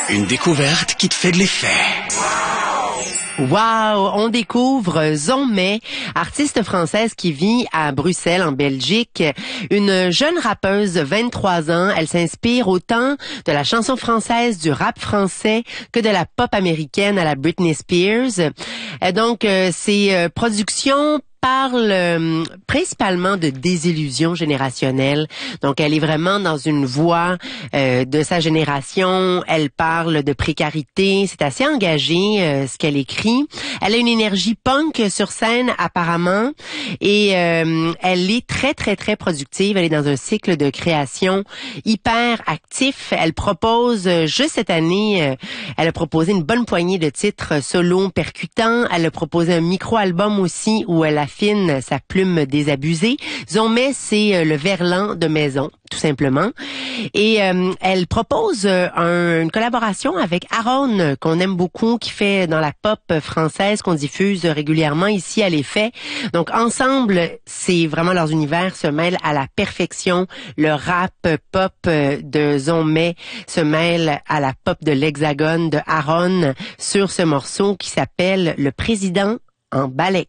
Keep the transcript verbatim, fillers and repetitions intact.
Une découverte qui te fait de l'effet. Wow! On découvre Zomé, artiste française qui vit à Bruxelles, en Belgique. Une jeune rappeuse de vingt-trois ans. Elle s'inspire autant de la chanson française, du rap français, que de la pop américaine à la Britney Spears. Et donc, euh, ses euh, productions parle euh, principalement de désillusion générationnelle. Donc, elle est vraiment dans une voie euh, de sa génération. Elle parle de précarité. C'est assez engagé, euh, ce qu'elle écrit. Elle a une énergie punk sur scène, apparemment. Et euh, elle est très, très, très productive. Elle est dans un cycle de création hyper actif. Elle propose, euh, juste cette année, euh, elle a proposé une bonne poignée de titres solo percutants. Elle a proposé un micro-album aussi où elle a affine sa plume désabusée. Zomé, c'est le verlan de maison, tout simplement. Et euh, elle propose euh, un, une collaboration avec Aaron, qu'on aime beaucoup, qui fait dans la pop française, qu'on diffuse régulièrement ici à l'Effet. Donc, ensemble, c'est vraiment leurs univers se mêlent à la perfection. Le rap pop de Zomé se mêle à la pop de l'Hexagone de Aaron sur ce morceau qui s'appelle « Le président en balèque ».